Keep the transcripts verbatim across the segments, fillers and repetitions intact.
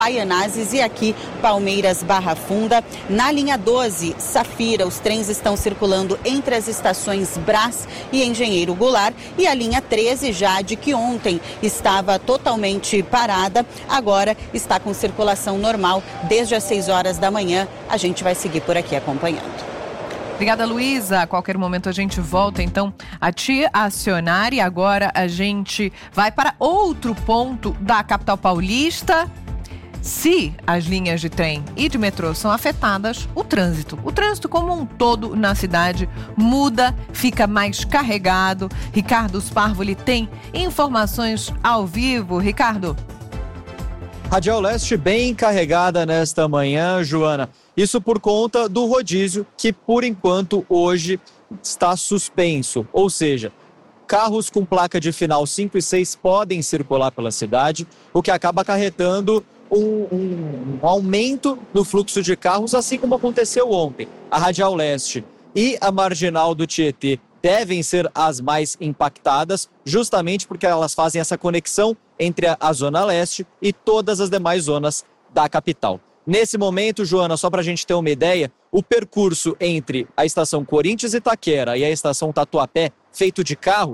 Baianazes e aqui Palmeiras Barra Funda. Na linha doze, Safira, os trens estão circulando entre as estações Brás e Engenheiro Goulart. E a linha treze, Jade, que ontem estava totalmente parada, agora está com circulação normal desde as seis horas da manhã. A gente vai seguir por aqui acompanhando. Obrigada, Luísa. A qualquer momento a gente volta, então, a te acionar. E agora a gente vai para outro ponto da capital paulista. Se as linhas de trem e de metrô são afetadas, o trânsito, o trânsito como um todo na cidade muda, fica mais carregado. Ricardo Sparvoli tem informações ao vivo. Ricardo. Radial Leste bem carregada nesta manhã, Joana. Isso por conta do rodízio, que por enquanto hoje está suspenso. Ou seja, carros com placa de final cinco e seis podem circular pela cidade, o que acaba acarretando um, um, um aumento no fluxo de carros, assim como aconteceu ontem. A Radial Leste e a Marginal do Tietê devem ser as mais impactadas, justamente porque elas fazem essa conexão entre a, a Zona Leste e todas as demais zonas da capital. Nesse momento, Joana, só para a gente ter uma ideia, o percurso entre a estação Corinthians Itaquera e a estação Tatuapé, feito de carro...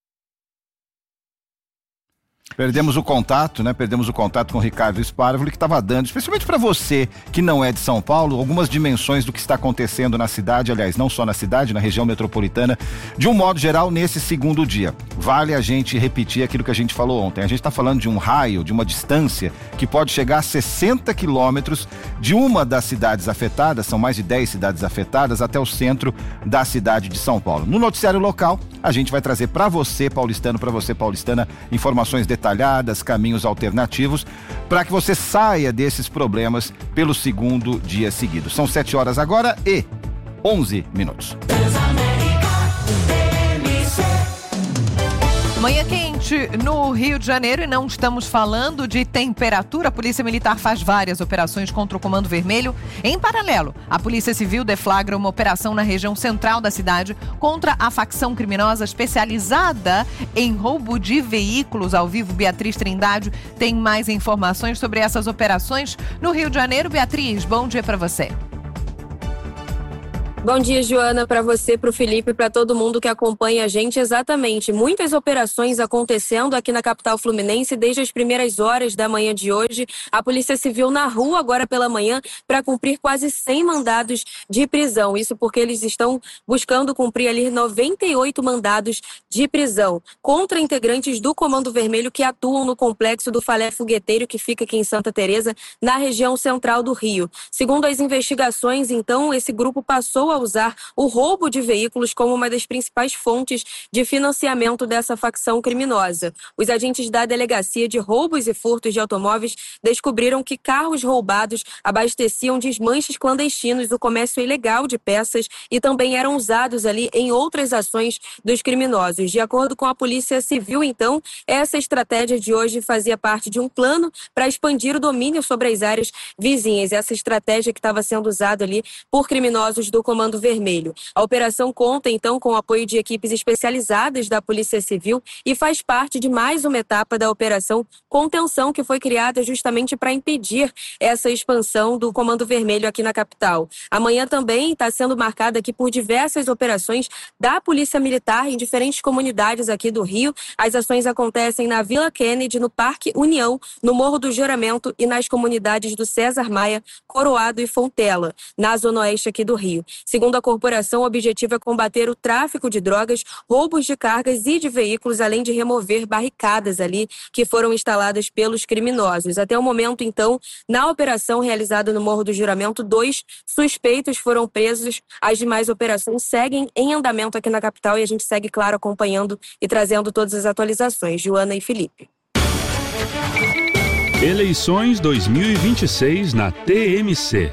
Perdemos o contato, né? Perdemos o contato com o Ricardo Sparvoli, que estava dando, especialmente para você que não é de São Paulo, algumas dimensões do que está acontecendo na cidade, aliás, não só na cidade, na região metropolitana, de um modo geral, nesse segundo dia. Vale a gente repetir aquilo que a gente falou ontem. A gente está falando de um raio, de uma distância que pode chegar a sessenta quilômetros de uma das cidades afetadas, são mais de dez cidades afetadas, até o centro da cidade de São Paulo. No noticiário local, a gente vai trazer para você, paulistano, para você, paulistana, informações detalhadas, caminhos alternativos, para que você saia desses problemas pelo segundo dia seguido. São sete horas agora e onze minutos. Manhã quente no Rio de Janeiro e não estamos falando de temperatura. A Polícia Militar faz várias operações contra o Comando Vermelho. Em paralelo, a Polícia Civil deflagra uma operação na região central da cidade contra a facção criminosa especializada em roubo de veículos. Ao vivo, Beatriz Trindade tem mais informações sobre essas operações no Rio de Janeiro. Beatriz, bom dia para você. Bom dia, Joana, para você, para o Felipe, para todo mundo que acompanha a gente. Exatamente, muitas operações acontecendo aqui na capital fluminense desde as primeiras horas da manhã de hoje. A Polícia Civil na rua agora pela manhã para cumprir quase cem mandados de prisão. Isso porque eles estão buscando cumprir ali noventa e oito mandados de prisão contra integrantes do Comando Vermelho que atuam no complexo do Falé Fogueteiro, que fica aqui em Santa Teresa, na região central do Rio. Segundo as investigações, então, esse grupo passou a usar o roubo de veículos como uma das principais fontes de financiamento dessa facção criminosa. Os agentes da Delegacia de Roubos e Furtos de Automóveis descobriram que carros roubados abasteciam desmanches clandestinos do comércio ilegal de peças e também eram usados ali em outras ações dos criminosos. De acordo com a Polícia Civil, então, essa estratégia de hoje fazia parte de um plano para expandir o domínio sobre as áreas vizinhas. Essa estratégia que estava sendo usada ali por criminosos do Comando Vermelho. A operação conta, então, com o apoio de equipes especializadas da Polícia Civil e faz parte de mais uma etapa da Operação Contenção, que foi criada justamente para impedir essa expansão do Comando Vermelho aqui na capital. Amanhã também está sendo marcada aqui por diversas operações da Polícia Militar em diferentes comunidades aqui do Rio. As ações acontecem na Vila Kennedy, no Parque União, no Morro do Juramento e nas comunidades do César Maia, Coroado e Fontela, na zona oeste aqui do Rio. Segundo a corporação, o objetivo é combater o tráfico de drogas, roubos de cargas e de veículos, além de remover barricadas ali que foram instaladas pelos criminosos. Até o momento, então, na operação realizada no Morro do Juramento, dois suspeitos foram presos. As demais operações seguem em andamento aqui na capital e a gente segue, claro, acompanhando e trazendo todas as atualizações. Joana e Felipe. Eleições dois mil e vinte e seis na T M C.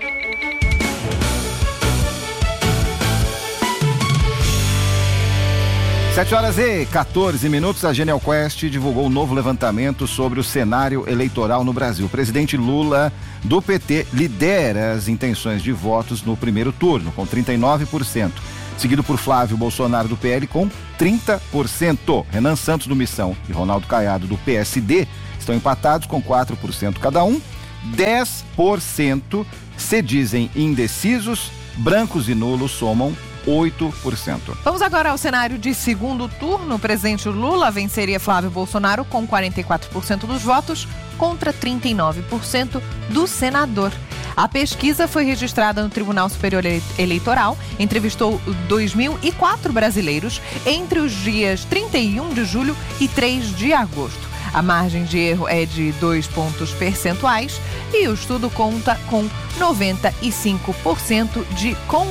sete horas e quatorze minutos, a Genial Quest divulgou um novo levantamento sobre o cenário eleitoral no Brasil. O presidente Lula, do P T, lidera as intenções de votos no primeiro turno, com trinta e nove por cento. Seguido por Flávio Bolsonaro, do P L, com trinta por cento. Renan Santos, do Missão, e Ronaldo Caiado, do P S D, estão empatados com quatro por cento cada um. dez por cento se dizem indecisos, brancos e nulos somam oito por cento. Vamos agora ao cenário de segundo turno. O presidente Lula venceria Flávio Bolsonaro com quarenta e quatro por cento dos votos contra trinta e nove por cento do senador. A pesquisa foi registrada no Tribunal Superior Eleitoral, entrevistou dois mil e quatro brasileiros entre os dias trinta e um de julho e três de agosto. A margem de erro é de dois pontos percentuais e o estudo conta com noventa e cinco por cento de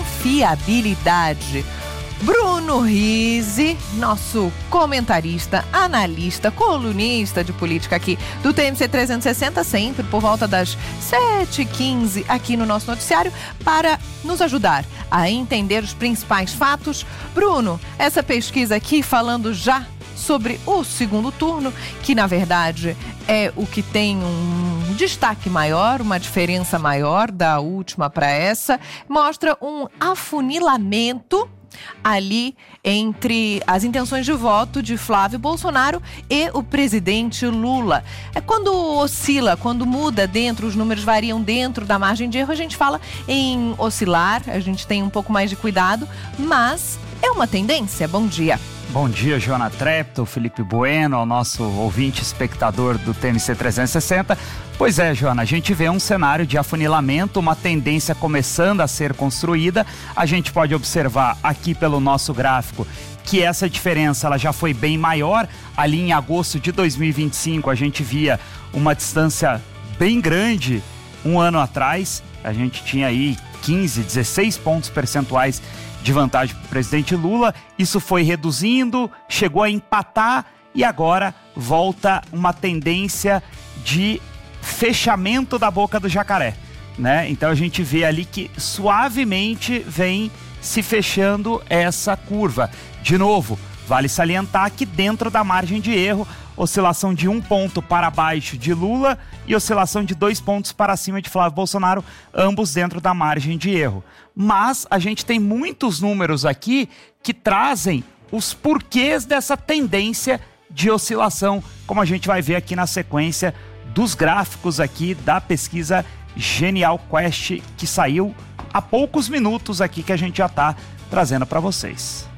confiabilidade. Bruno Rizzi, nosso comentarista, analista, colunista de política aqui do T M C trezentos e sessenta, sempre por volta das sete e quinze aqui no nosso noticiário, para nos ajudar a entender os principais fatos. Bruno, essa pesquisa aqui falando já sobre o segundo turno, que na verdade é o que tem um destaque maior, uma diferença maior da última para essa, mostra um afunilamento ali entre as intenções de voto de Flávio Bolsonaro e o presidente Lula. É quando oscila, quando muda dentro, os números variam dentro da margem de erro, a gente fala em oscilar, a gente tem um pouco mais de cuidado, mas é uma tendência. Bom dia. Bom dia, Joana Trepto, Felipe Bueno, ao nosso ouvinte espectador do T M C trezentos e sessenta. Pois é, Joana, a gente vê um cenário de afunilamento, uma tendência começando a ser construída. A gente pode observar aqui pelo nosso gráfico que essa diferença ela já foi bem maior. Ali em agosto de dois mil e vinte e cinco a gente via uma distância bem grande um ano atrás. A gente tinha aí quinze, dezesseis pontos percentuais de vantagem para o presidente Lula. Isso foi reduzindo, chegou a empatar e agora volta uma tendência de fechamento da boca do jacaré, né? Então a gente vê ali que suavemente vem se fechando essa curva. De novo, vale salientar que dentro da margem de erro, oscilação de um ponto para baixo de Lula e oscilação de dois pontos para cima de Flávio Bolsonaro, ambos dentro da margem de erro. Mas a gente tem muitos números aqui que trazem os porquês dessa tendência de oscilação, como a gente vai ver aqui na sequência dos gráficos aqui da pesquisa Genial Quest, que saiu há poucos minutos aqui, que a gente já está trazendo para vocês.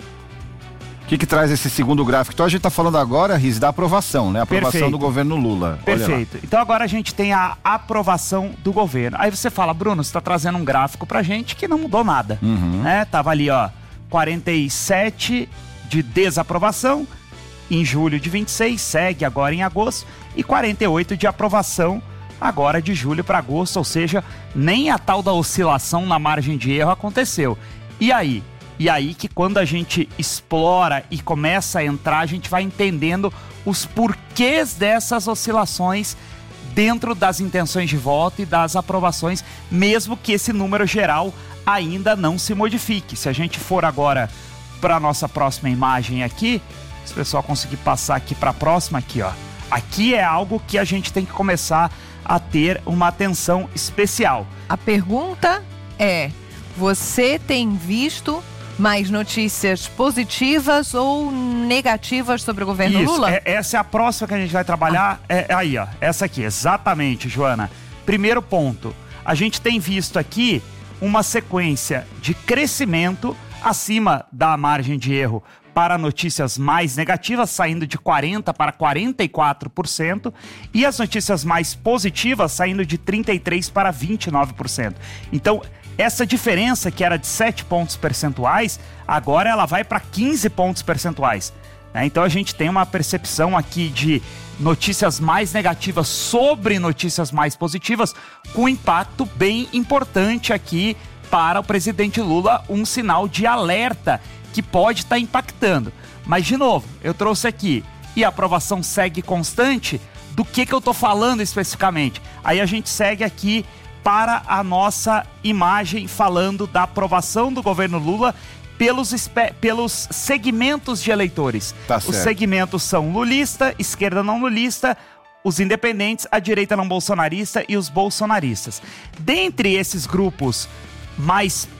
O que, que traz esse segundo gráfico? Então a gente está falando agora, Riz, da aprovação, né? A aprovação Perfeito. do governo Lula. Perfeito. Então agora a gente tem a aprovação do governo. Aí você fala, Bruno, você está trazendo um gráfico pra gente que não mudou nada. Uhum. Né? Tava ali, ó, quarenta e sete de desaprovação em julho de vinte e seis, segue agora em agosto, e quarenta e oito de aprovação agora de julho para agosto, ou seja, nem a tal da oscilação na margem de erro aconteceu. E aí? E aí que quando a gente explora e começa a entrar, a gente vai entendendo os porquês dessas oscilações dentro das intenções de voto e das aprovações, mesmo que esse número geral ainda não se modifique. Se a gente for agora para a nossa próxima imagem aqui, se o pessoal conseguir passar aqui para a próxima, aqui ó, aqui é algo que a gente tem que começar a ter uma atenção especial. A pergunta é, você tem visto mais notícias positivas ou negativas sobre o governo Isso, Lula? É, essa é a próxima que a gente vai trabalhar. Ah. É, aí, ó, essa aqui, exatamente, Joana. Primeiro ponto, a gente tem visto aqui uma sequência de crescimento acima da margem de erro para notícias mais negativas, saindo de quarenta por cento para quarenta e quatro por cento, e as notícias mais positivas saindo de trinta e três por cento para vinte e nove por cento. Então, essa diferença que era de sete pontos percentuais, agora ela vai para quinze pontos percentuais. Né? Então a gente tem uma percepção aqui de notícias mais negativas sobre notícias mais positivas, com impacto bem importante aqui para o presidente Lula, um sinal de alerta que pode estar impactando. Mas, de novo, eu trouxe aqui, e a aprovação segue constante, do que, que eu estou falando especificamente? Aí a gente segue aqui para a nossa imagem falando da aprovação do governo Lula pelos, pelos segmentos de eleitores. Tá Os certo. segmentos são lulista, esquerda não lulista, os independentes, a direita não bolsonarista e os bolsonaristas. Dentre esses grupos mais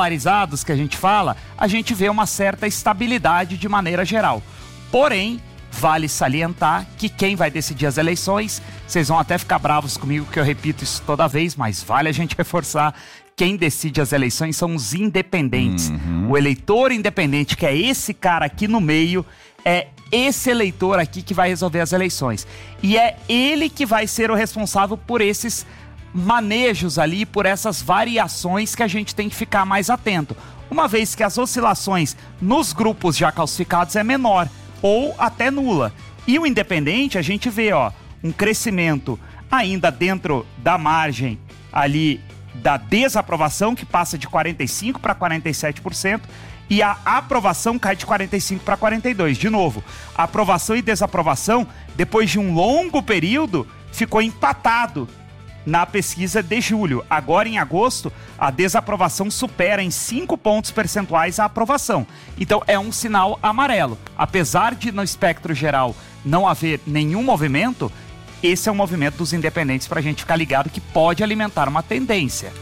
polarizados que a gente fala, a gente vê uma certa estabilidade de maneira geral. Porém, vale salientar que quem vai decidir as eleições, vocês vão até ficar bravos comigo que eu repito isso toda vez, mas vale a gente reforçar, quem decide as eleições são os independentes. Uhum. O eleitor independente, que é esse cara aqui no meio, é esse eleitor aqui que vai resolver as eleições. E é ele que vai ser o responsável por esses manejos ali, por essas variações que a gente tem que ficar mais atento. Uma vez que as oscilações nos grupos já calcificados é menor, ou até nula. E o independente, a gente vê, ó, um crescimento ainda dentro da margem ali da desaprovação, que passa de quarenta e cinco por cento para quarenta e sete por cento, e a aprovação cai de quarenta e cinco por cento para quarenta e dois por cento. De novo, a aprovação e desaprovação, depois de um longo período, ficou empatado na pesquisa de julho. Agora, em agosto, a desaprovação supera em cinco pontos percentuais a aprovação. Então, é um sinal amarelo. Apesar de, no espectro geral, não haver nenhum movimento, esse é um movimento dos independentes para a gente ficar ligado que pode alimentar uma tendência.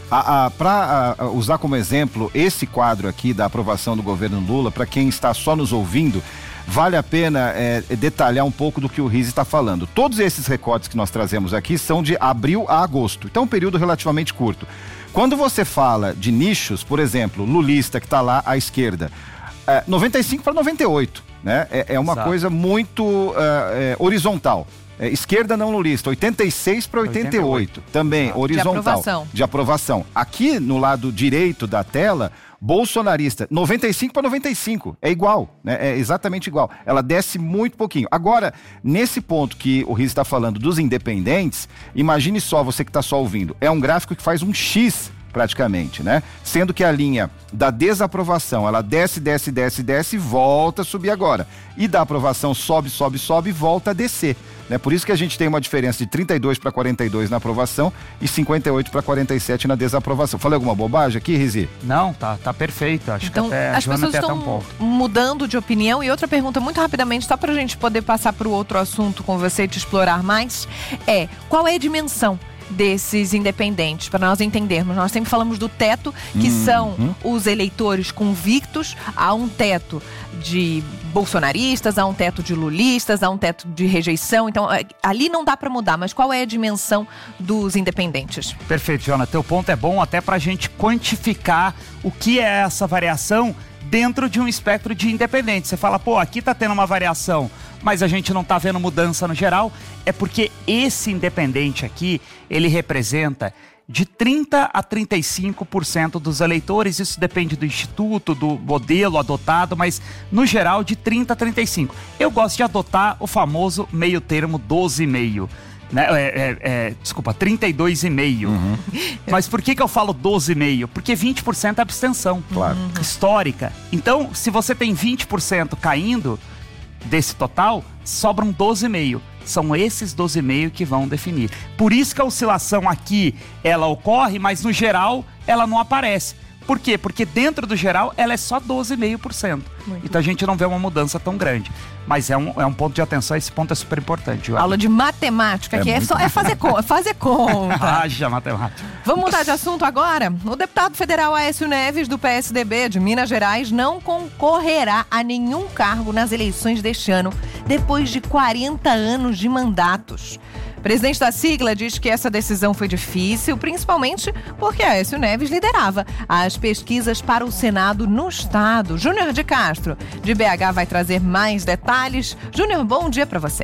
Para usar como exemplo esse quadro aqui da aprovação do governo Lula, para quem está só nos ouvindo, vale a pena é, detalhar um pouco do que o Rizzi está falando. Todos esses recortes que nós trazemos aqui são de abril a agosto, então é um período relativamente curto. Quando você fala de nichos, por exemplo, lulista que está lá à esquerda, é, noventa e cinco para noventa e oito, né? É, é uma Exato. coisa muito uh, é, horizontal. É, esquerda não lulista, oitenta e seis para oitenta e oito, também Exato. horizontal. De aprovação. De aprovação. Aqui no lado direito da tela, bolsonarista, noventa e cinco para noventa e cinco, é igual, né? É exatamente igual. Ela desce muito pouquinho. Agora, nesse ponto que o Rizzi está falando dos independentes, imagine só, você que está só ouvindo, é um gráfico que faz um X praticamente, né? Sendo que a linha da desaprovação, ela desce, desce, desce, desce e volta a subir agora. E da aprovação sobe, sobe, sobe e volta a descer, né? Por isso que a gente tem uma diferença de trinta e dois para quarenta e dois na aprovação e cinquenta e oito para quarenta e sete na desaprovação. Falei alguma bobagem aqui, Rizzi? Não, tá, tá perfeito. Acho então, que até as pessoas estão um mudando de opinião. E outra pergunta muito rapidamente, só para a gente poder passar para o outro assunto com você e te explorar mais, é qual é a dimensão desses independentes, para nós entendermos. Nós sempre falamos do teto, que hum, são hum. os eleitores convictos. Há um teto de bolsonaristas, há um teto de lulistas, há um teto de rejeição. Então, ali não dá para mudar, mas qual é a dimensão dos independentes? Perfeito, Jona. Teu ponto é bom até para a gente quantificar o que é essa variação dentro de um espectro de independentes. Você fala, pô, aqui tá tendo uma variação, mas a gente não tá vendo mudança no geral. É porque esse independente aqui, ele representa de trinta a trinta e cinco por cento dos eleitores. Isso depende do instituto, do modelo adotado, mas no geral de trinta a trinta e cinco. Eu gosto de adotar o famoso meio termo doze vírgula cinco. Né? É, é, é, desculpa, trinta e dois vírgula cinco. Uhum. Mas por que que eu falo doze vírgula cinco? Porque vinte por cento é abstenção claro. histórica. Então, se você tem vinte por cento caindo desse total, sobram doze vírgula cinco. São esses doze vírgula cinco que vão definir. Por isso que a oscilação aqui, ela ocorre, mas no geral, ela não aparece. Por quê? Porque dentro do geral, ela é só doze vírgula cinco por cento. Então a gente não vê uma mudança tão grande. Mas é um, é um ponto de atenção, esse ponto é super importante. Aula de matemática, é que é, só, é fazer conta. Fazer conta. Haja matemática. Vamos mudar de assunto agora? O deputado federal Aécio Neves, do P S D B de Minas Gerais, não concorrerá a nenhum cargo nas eleições deste ano, depois de quarenta anos de mandatos. O presidente da sigla diz que essa decisão foi difícil, principalmente porque Aécio Neves liderava as pesquisas para o Senado no estado. Júnior de Castro, de B H, vai trazer mais detalhes. Júnior, bom dia para você.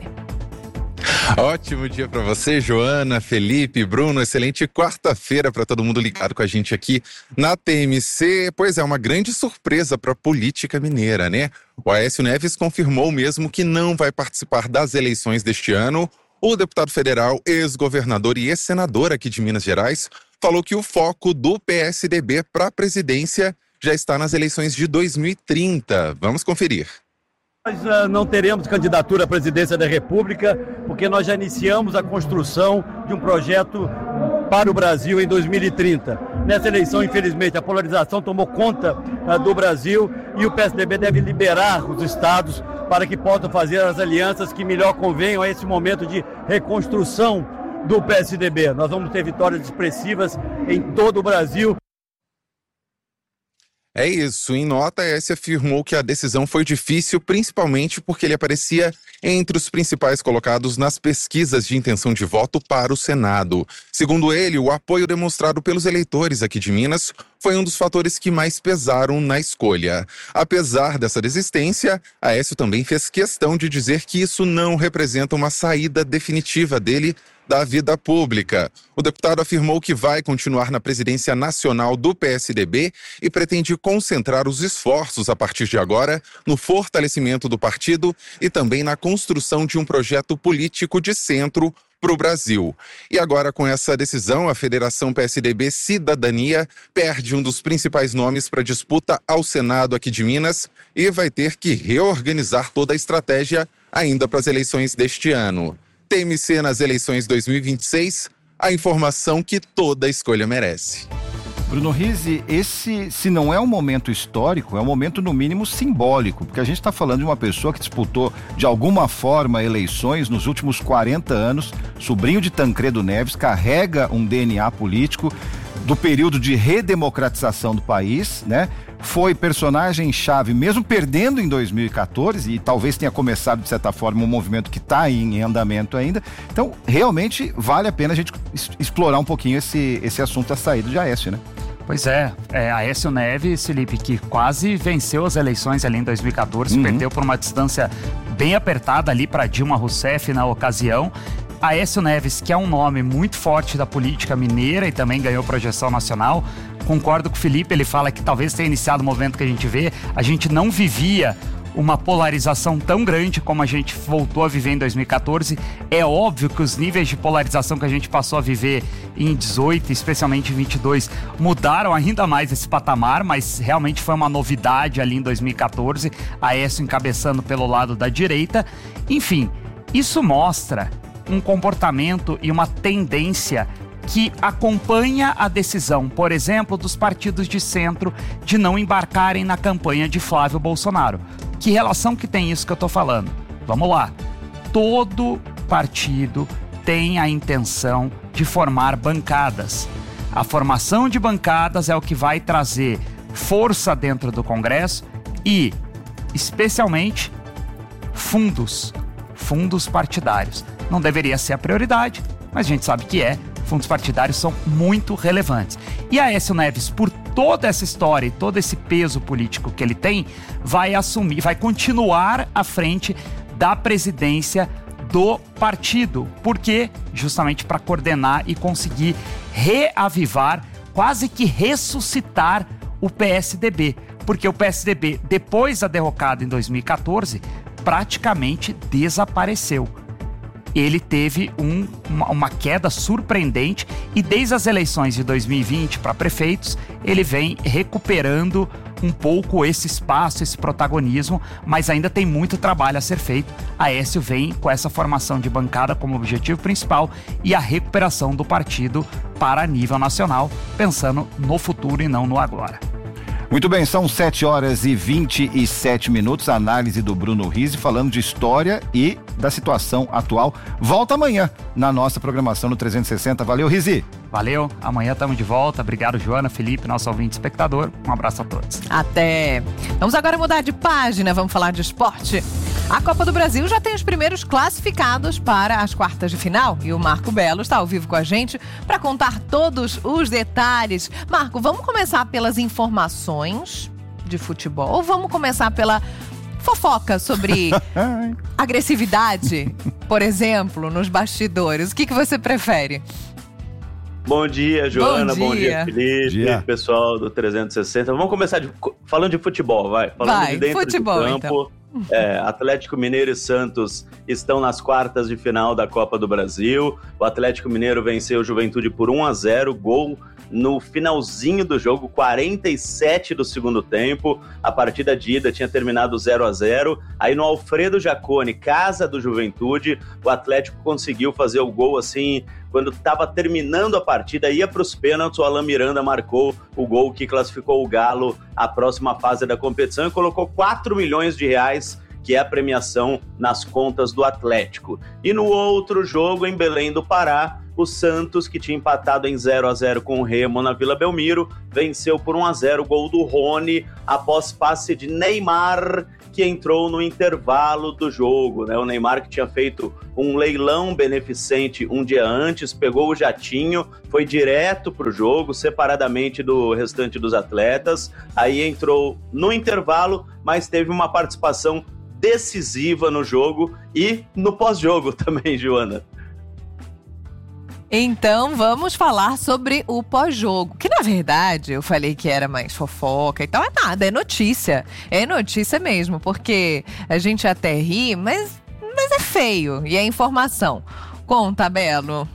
Ótimo dia para você, Joana, Felipe, Bruno. Excelente quarta-feira para todo mundo ligado com a gente aqui na T M C. Pois é, uma grande surpresa para a política mineira, né? O Aécio Neves confirmou mesmo que não vai participar das eleições deste ano. O deputado federal, ex-governador e ex-senador aqui de Minas Gerais, falou que o foco do P S D B para a presidência já está nas eleições de dois mil e trinta. Vamos conferir. Nós uh, não teremos candidatura à presidência da República, porque nós já iniciamos a construção de um projeto para o Brasil em dois mil e trinta. Nessa eleição, infelizmente, a polarização tomou conta uh, do Brasil e o P S D B deve liberar os estados para que possam fazer as alianças que melhor convenham a esse momento de reconstrução do P S D B. Nós vamos ter vitórias expressivas em todo o Brasil. É isso. Em nota, Aécio afirmou que a decisão foi difícil, principalmente porque ele aparecia entre os principais colocados nas pesquisas de intenção de voto para o Senado. Segundo ele, o apoio demonstrado pelos eleitores aqui de Minas foi um dos fatores que mais pesaram na escolha. Apesar dessa desistência, Aécio também fez questão de dizer que isso não representa uma saída definitiva dele da vida pública. O deputado afirmou que vai continuar na presidência nacional do P S D B e pretende concentrar os esforços a partir de agora no fortalecimento do partido e também na construção de um projeto político de centro para o Brasil. E agora, com essa decisão, a Federação P S D B Cidadania perde um dos principais nomes para disputa ao Senado aqui de Minas e vai ter que reorganizar toda a estratégia ainda para as eleições deste ano. T M C nas eleições dois mil e vinte e seis, a informação que toda escolha merece. Bruno Rizzi, esse, se não é um momento histórico, é um momento no mínimo simbólico, porque a gente está falando de uma pessoa que disputou de alguma forma eleições nos últimos quarenta anos, sobrinho de Tancredo Neves, carrega um D N A político do período de redemocratização do país, né? Foi personagem-chave, mesmo perdendo em dois mil e quatorze, e talvez tenha começado, de certa forma, um movimento que está em andamento ainda. Então, realmente, vale a pena a gente explorar um pouquinho esse, esse assunto da saída de Aécio, né? Pois é, é, Aécio Neves, Felipe, que quase venceu as eleições ali em dois mil e quatorze, uhum. Perdeu por uma distância bem apertada ali para Dilma Rousseff na ocasião. Aécio Neves, que é um nome muito forte da política mineira e também ganhou projeção nacional. Concordo com o Felipe, ele fala que talvez tenha iniciado o movimento que a gente vê. A gente não vivia uma polarização tão grande como a gente voltou a viver em dois mil e quatorze. É óbvio que os níveis de polarização que a gente passou a viver em dezoito, especialmente em vinte e dois, mudaram ainda mais esse patamar, mas realmente foi uma novidade ali em dois mil e quatorze, Aécio encabeçando pelo lado da direita. Enfim, isso mostra um comportamento e uma tendência que acompanha a decisão, por exemplo, dos partidos de centro de não embarcarem na campanha de Flávio Bolsonaro. Que relação que tem isso que eu estou falando? Vamos lá. Todo partido tem a intenção de formar bancadas. A formação de bancadas é o que vai trazer força dentro do Congresso e, especialmente, fundos, fundos partidários. Não deveria ser a prioridade, mas a gente sabe que é. Fundos partidários são muito relevantes. E Aécio Neves, por toda essa história e todo esse peso político que ele tem, vai assumir, vai continuar à frente da presidência do partido. Por quê? Justamente para coordenar e conseguir reavivar, quase que ressuscitar o P S D B. Porque o P S D B, depois da derrocada em dois mil e quatorze, praticamente desapareceu. Ele teve um, uma, uma queda surpreendente e desde as eleições de dois mil e vinte para prefeitos, ele vem recuperando um pouco esse espaço, esse protagonismo, mas ainda tem muito trabalho a ser feito. Aécio vem com essa formação de bancada como objetivo principal e a recuperação do partido para nível nacional, pensando no futuro e não no agora. Muito bem, são sete horas e vinte e sete minutos, a análise do Bruno Rizzi falando de história e da situação atual. Volta amanhã na nossa programação no trezentos e sessenta. Valeu, Rizzi! Valeu, amanhã estamos de volta. Obrigado, Joana, Felipe, nosso ouvinte espectador. Um abraço a todos. Até! Vamos agora mudar de página, vamos falar de esporte. A Copa do Brasil já tem os primeiros classificados para as quartas de final e o Marco Belo está ao vivo com a gente para contar todos os detalhes. Marco, vamos começar pelas informações de futebol ou vamos começar pela fofoca sobre agressividade, por exemplo, nos bastidores? O que, que você prefere? Bom dia, Joana. Bom dia, Bom dia Felipe, dia. Pessoal do trezentos e sessenta. Vamos começar de, falando de futebol, vai. Falando vai, de dentro futebol, do campo. Então. É, Atlético Mineiro e Santos estão nas quartas de final da Copa do Brasil. O Atlético Mineiro venceu o Juventude por um a zero, gol no finalzinho do jogo, quarenta e sete do segundo tempo. A partida de ida tinha terminado zero a zero. Aí no Alfredo Jaconi, casa do Juventude, o Atlético conseguiu fazer o gol assim, quando estava terminando a partida, ia para os pênaltis, o Alan Miranda marcou o gol que classificou o Galo à próxima fase da competição e colocou quatro milhões de reais, que é a premiação nas contas do Atlético. E no outro jogo, em Belém do Pará, o Santos, que tinha empatado em zero a zero com o Remo na Vila Belmiro, venceu por um a zero, gol do Rony, após passe de Neymar, que entrou no intervalo do jogo, né? O Neymar, que tinha feito um leilão beneficente um dia antes, pegou o jatinho, foi direto pro jogo, separadamente do restante dos atletas, aí entrou no intervalo, mas teve uma participação decisiva no jogo e no pós-jogo também, Joana. Então vamos falar sobre o pós-jogo, que na verdade eu falei que era mais fofoca e tal, é nada, é notícia, é notícia mesmo, porque a gente até ri, mas, mas é feio e é informação. Conta, Belo.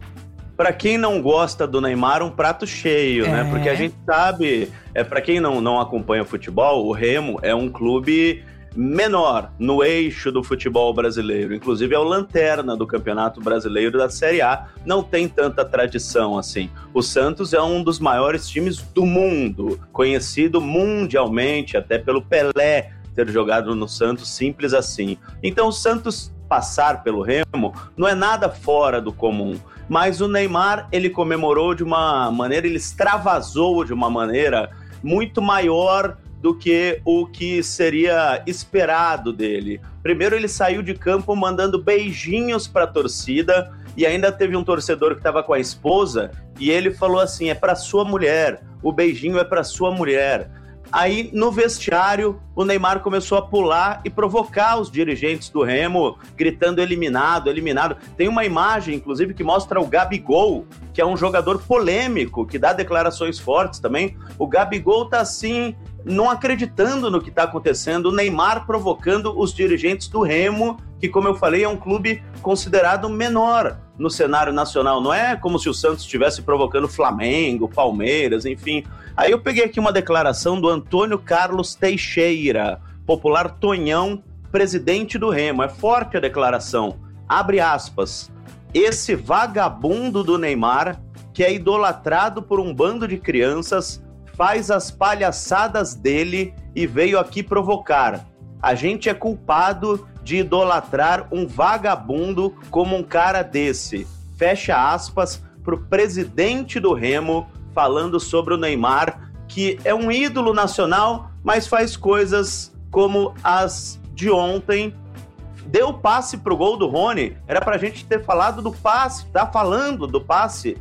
Para quem não gosta do Neymar, um prato cheio, é. né? Porque a gente sabe, é, para quem não, não acompanha futebol, o Remo é um clube menor no eixo do futebol brasileiro, inclusive é o lanterna do Campeonato Brasileiro da Série A, não tem tanta tradição assim. O Santos é um dos maiores times do mundo, conhecido mundialmente, até pelo Pelé ter jogado no Santos, simples assim. Então o Santos passar pelo Remo não é nada fora do comum, mas o Neymar, ele comemorou de uma maneira, ele extravasou de uma maneira muito maior do que o que seria esperado dele. Primeiro ele saiu de campo mandando beijinhos para a torcida e ainda teve um torcedor que estava com a esposa e ele falou assim, é para sua mulher, o beijinho é para sua mulher. Aí no vestiário o Neymar começou a pular e provocar os dirigentes do Remo, gritando eliminado, eliminado. Tem uma imagem inclusive que mostra o Gabigol, que é um jogador polêmico, que dá declarações fortes também. O Gabigol tá assim, não acreditando no que está acontecendo, o Neymar provocando os dirigentes do Remo, que, como eu falei, é um clube considerado menor no cenário nacional. Não é como se o Santos estivesse provocando Flamengo, Palmeiras, enfim. Aí eu peguei aqui uma declaração do Antônio Carlos Teixeira, popular Tonhão, presidente do Remo. É forte a declaração. Abre aspas. Esse vagabundo do Neymar, que é idolatrado por um bando de crianças, faz as palhaçadas dele e veio aqui provocar. A gente é culpado de idolatrar um vagabundo como um cara desse. Fecha aspas pro presidente do Remo falando sobre o Neymar, que é um ídolo nacional, mas faz coisas como as de ontem. Deu passe pro gol do Rony, era pra gente ter falado do passe, tá falando do passe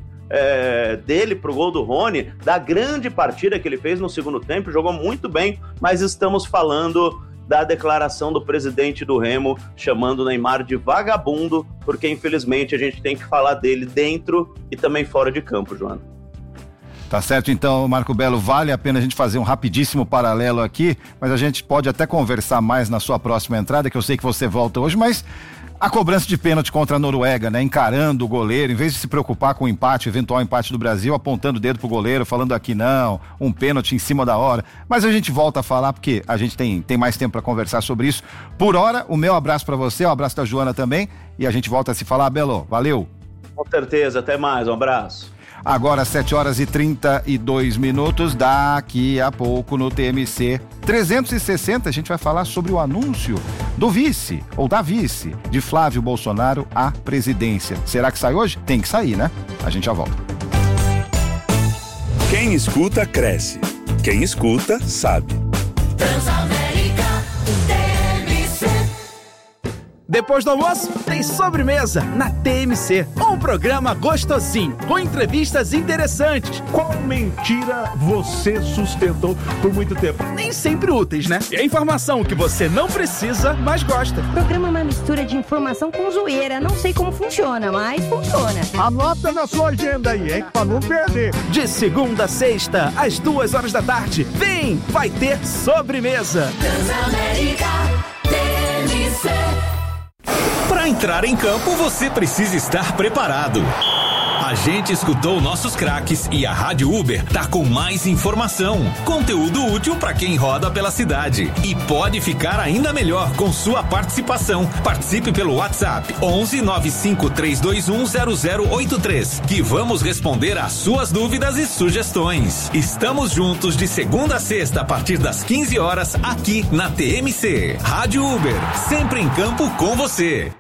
É, dele pro gol do Rony, da grande partida que ele fez no segundo tempo, jogou muito bem, mas estamos falando da declaração do presidente do Remo, chamando o Neymar de vagabundo, porque infelizmente a gente tem que falar dele dentro e também fora de campo, Joana. Tá certo, então, Marco Belo, vale a pena a gente fazer um rapidíssimo paralelo aqui, mas a gente pode até conversar mais na sua próxima entrada, que eu sei que você volta hoje, mas a cobrança de pênalti contra a Noruega, né? Encarando o goleiro, em vez de se preocupar com o empate, eventual empate do Brasil, apontando o dedo pro goleiro, falando aqui não, um pênalti em cima da hora. Mas a gente volta a falar porque a gente tem, tem mais tempo para conversar sobre isso. Por hora, o meu abraço para você, o abraço da Joana também, e a gente volta a se falar, Belo. Valeu. Com certeza, até mais, um abraço. Agora sete horas e trinta e dois minutos, daqui a pouco no T M C trezentos e sessenta a gente vai falar sobre o anúncio do vice, ou da vice, de Flávio Bolsonaro à presidência. Será que sai hoje? Tem que sair, né? A gente já volta. Quem escuta, cresce. Quem escuta, sabe. Transamérica, T M C. Depois do almoço, tem sobremesa na T M C. Um programa gostosinho, com entrevistas interessantes. Qual mentira você sustentou por muito tempo? Nem sempre úteis, né? E a informação que você não precisa, mas gosta. O programa é uma mistura de informação com zoeira. Não sei como funciona, mas funciona. Anota na sua agenda aí, hein? Pra não perder. De segunda a sexta, às duas horas da tarde. Vem, vai ter sobremesa. Transamérica, T M C. Para entrar em campo, você precisa estar preparado. A gente escutou nossos craques e a Rádio Uber tá com mais informação, conteúdo útil para quem roda pela cidade. E pode ficar ainda melhor com sua participação. Participe pelo WhatsApp onze nove cinco três dois um zero zero oito três, que vamos responder às suas dúvidas e sugestões. Estamos juntos de segunda a sexta a partir das quinze horas aqui na T M C. Rádio Uber, sempre em campo com você.